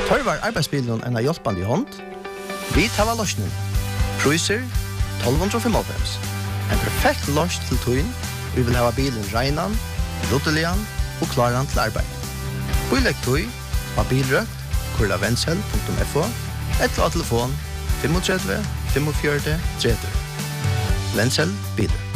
Tørvar arbeidsbilen en hjelpende hånd. Vi tar løsningen. Priser 1295. En perfekt løs til tøyen. Vi vil ha bilen regnan, ruttelian og klaran til arbeid. Bilegg tøy av bilrøkt, kurlavensel.fo, eller av telefon 35 45 30. Vensel bilen.